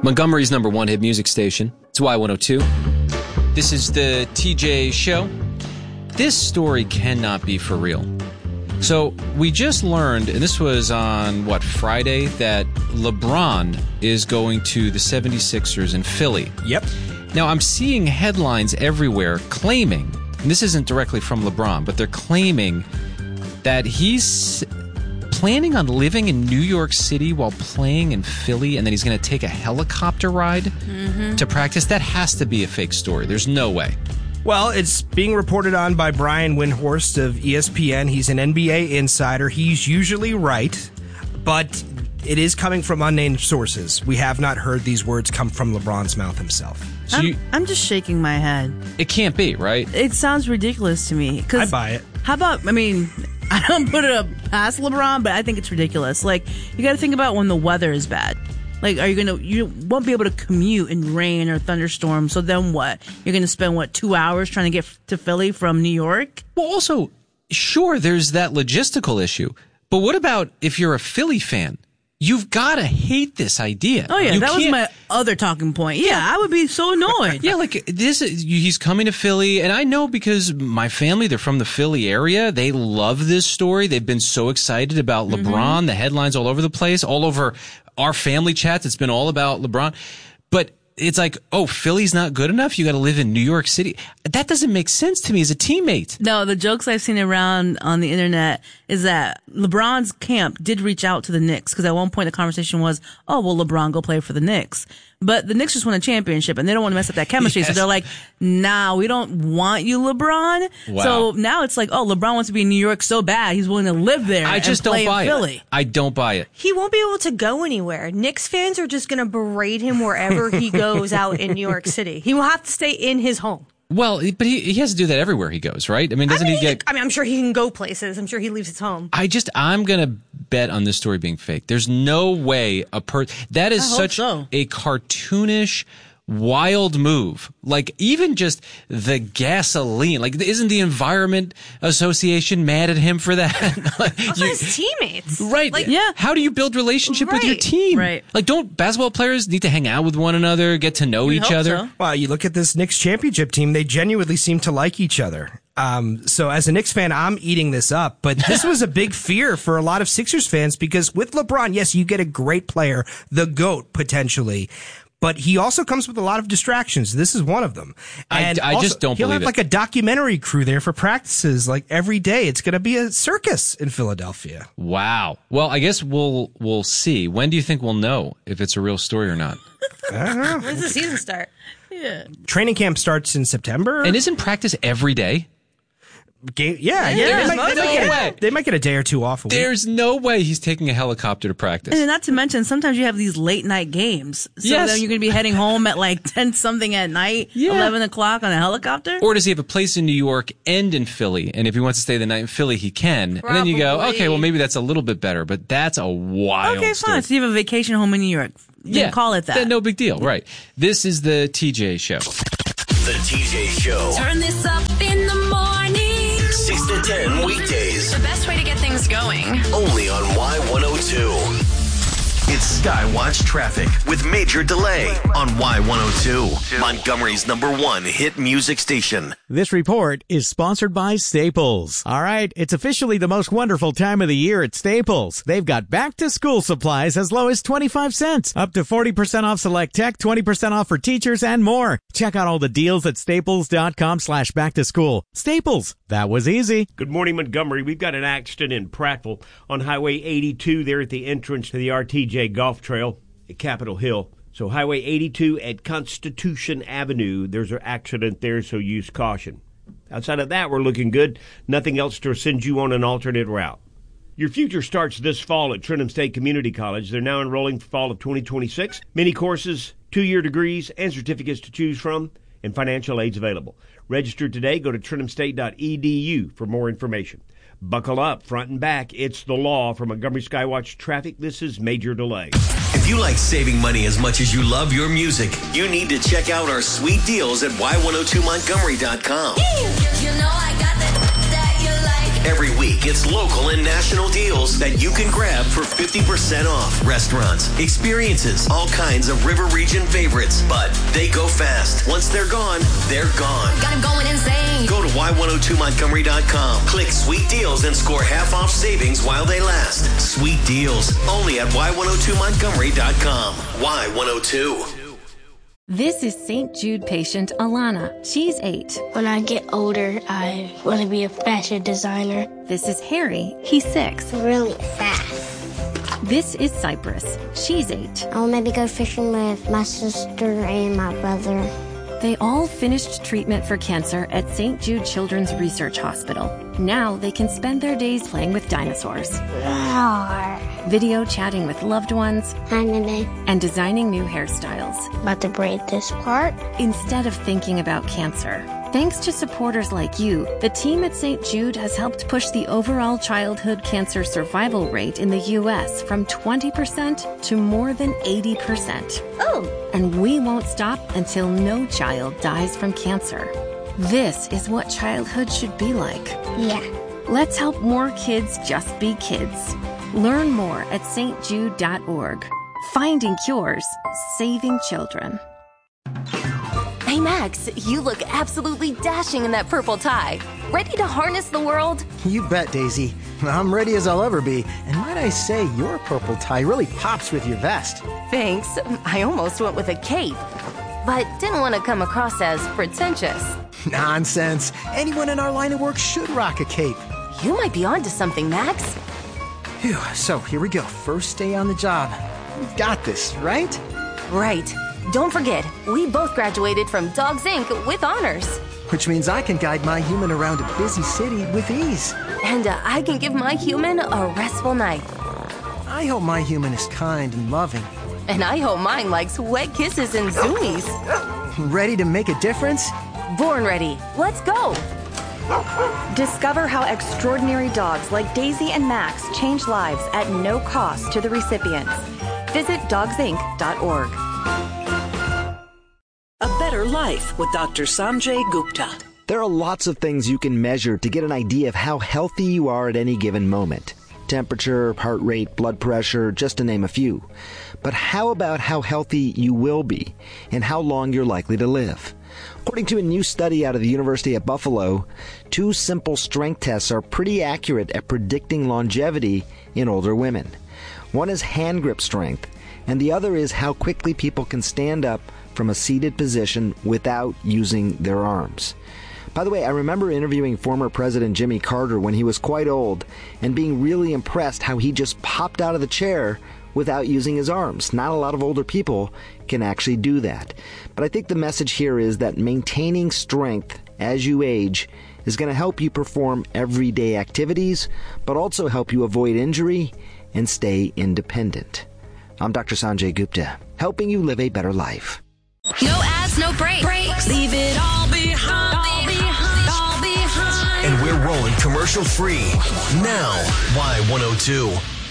Montgomery's number one hit music station. It's Y102. This is the TJ Show. This story cannot be for real. So we just learned, and this was on, Friday, that LeBron is going to the 76ers in Philly. Yep. Now, I'm seeing headlines everywhere claiming, and this isn't directly from LeBron, but they're claiming that he's planning on living in New York City while playing in Philly, and then he's going to take a helicopter ride to practice. That has to be a fake story. There's no way. Well, it's being reported on by Brian Windhorst of ESPN. He's an NBA insider. He's usually right, but it is coming from unnamed sources. We have not heard these words come from LeBron's mouth himself. So I'm just shaking my head. It can't be, right? It sounds ridiculous to me. I buy it. How about, I don't put it up past LeBron, but I think it's ridiculous. Like, you got to think about when the weather is bad. Like, you won't be able to commute in rain or thunderstorm, so then what? You're going to spend, 2 hours trying to get to Philly from New York? Well, also, sure, there's that logistical issue. But what about if you're a Philly fan? You've got to hate this idea. Oh, yeah, that was my other talking point. Yeah, I would be so annoyed. Yeah, like, he's coming to Philly, and I know because my family, they're from the Philly area. They love this story. They've been so excited about LeBron, the headlines all over the place, all over our family chats. It's been all about LeBron. But it's like, oh, Philly's not good enough? You got to live in New York City? That doesn't make sense to me as a teammate. No, the jokes I've seen around on the internet is that LeBron's camp did reach out to the Knicks, because at one point the conversation was, oh, well, LeBron go play for the Knicks. But the Knicks just won a championship, and they don't want to mess up that chemistry. Yes. So they're like, nah, we don't want you, LeBron. Wow. So now it's like, oh, LeBron wants to be in New York so bad, he's willing to live there. I just and play don't buy in Philly. it. I don't buy it. He won't be able to go anywhere. Knicks fans are just going to berate him wherever he goes out in New York City. He will have to stay in his home. Well, but he has to do that everywhere he goes, right? Doesn't he get... I'm sure he can go places. I'm sure he leaves his home. I'm going to bet on this story being fake. There's no way that is such a cartoonish, wild move. Like, even just the gasoline. Like, isn't the Environment Association mad at him for that? Also his teammates. Right. Like, yeah. How do you build relationship with your team? Right. Like, don't basketball players need to hang out with one another, get to know each other? So. Well, you look at this Knicks championship team, they genuinely seem to like each other. So as a Knicks fan, I'm eating this up, but this was a big fear for a lot of Sixers fans, because with LeBron, yes, you get a great player, the GOAT potentially, but he also comes with a lot of distractions. This is one of them. And I just don't he'll believe have it. like a documentary crew there for practices, like every day. It's going to be a circus in Philadelphia. Wow. Well, I guess we'll see. When do you think we'll know if it's a real story or not? I don't know. When's the season start? Yeah. Training camp starts in September. And isn't practice every day? They might get a day or two off a week. There's no way he's taking a helicopter to practice. And not to mention, sometimes you have these late night games. So Yes. then you're going to be heading home at like 10 something at night, 11 o'clock on a helicopter. Or does he have a place in New York and in Philly? And if he wants to stay the night in Philly, he can. And then you go, Probably. okay, well, maybe that's a little bit better, but that's a wild Okay, story. fine. So you have a vacation home in New York. Then call it that. Then no big deal, right. This is the TJ Show. The TJ Show. Turn this up in the morning. 6 to 10 weekdays. The best way to get things going. Only on Y102. It's Skywatch Traffic with Major Delay on Y102. Montgomery's number one hit music station. This report is sponsored by Staples. All right, it's officially the most wonderful time of the year at Staples. They've got back-to-school supplies as low as 25 cents, up to 40% off select tech, 20% off for teachers, and more. Check out all the deals at staples.com/back-to-school. Staples, that was easy. Good morning, Montgomery. We've got an accident in Prattville on Highway 82 there at the entrance to the RTJ Golf Trail at Capitol Hill. So Highway 82 at Constitution Avenue, there's an accident there, so use caution. Outside of that, we're looking good. Nothing else to send you on an alternate route. Your future starts this fall at Trenton State Community College. They're now enrolling for fall of 2026. Many courses, 2-year degrees, and certificates to choose from, and financial aids available. Register today. Go to trentumstate.edu for more information. Buckle up, front and back. It's the law. From Montgomery Skywatch Traffic, this is Major Delay. If you like saving money as much as you love your music, you need to check out our sweet deals at Y102Montgomery.com. You know I got that you like. Every week, it's local and national deals that you can grab for 50% off. Restaurants, experiences, all kinds of River Region favorites. But they go fast. Once they're gone, they're gone. Got him going insane. Go to y102montgomery.com. Click Sweet Deals and score half off savings while they last. Sweet Deals, only at y102montgomery.com. Y102. This is St. Jude patient Alana. She's 8. When I get older, I want to be a fashion designer. This is Harry. He's 6. Really fast. This is Cypress. She's 8. I'll maybe go fishing with my sister and my brother. They all finished treatment for cancer at St. Jude Children's Research Hospital. Now they can spend their days playing with dinosaurs, video chatting with loved ones, Hi, Mimi. and designing new hairstyles. About to braid this part. Instead of thinking about cancer. Thanks to supporters like you, the team at St. Jude has helped push the overall childhood cancer survival rate in the U.S. from 20% to more than 80%. Oh! And we won't stop until no child dies from cancer. This is what childhood should be like. Yeah. Let's help more kids just be kids. Learn more at stjude.org. Finding cures, saving children. Hey, Max, you look absolutely dashing in that purple tie. Ready to harness the world? You bet, Daisy. I'm ready as I'll ever be. And might I say, your purple tie really pops with your vest. Thanks. I almost went with a cape, but didn't want to come across as pretentious. Nonsense. Anyone in our line of work should rock a cape. You might be onto something, Max. Phew, so here we go. First day on the job. We've got this, right? Right. Don't forget, we both graduated from Dogs Inc. with honors. Which means I can guide my human around a busy city with ease. And I can give my human a restful night. I hope my human is kind and loving. And I hope mine likes wet kisses and zoomies. Ready to make a difference? Born ready. Let's go. Discover how extraordinary dogs like Daisy and Max change lives at no cost to the recipients. Visit dogsinc.org. A Better Life with Dr. Sanjay Gupta. There are lots of things you can measure to get an idea of how healthy you are at any given moment. Temperature, heart rate, blood pressure, just to name a few. But how about how healthy you will be and how long you're likely to live? According to a new study out of the University of Buffalo, 2 simple strength tests are pretty accurate at predicting longevity in older women. One is hand grip strength, and the other is how quickly people can stand up from a seated position without using their arms. By the way, I remember interviewing former President Jimmy Carter when he was quite old and being really impressed how he just popped out of the chair without using his arms. Not a lot of older people can actually do that. But I think the message here is that maintaining strength as you age is going to help you perform everyday activities, but also help you avoid injury and stay independent. I'm Dr. Sanjay Gupta, helping you live a better life. No ads, no breaks. Leave it all behind. All behind. All behind. And we're rolling commercial free. Now, Y102.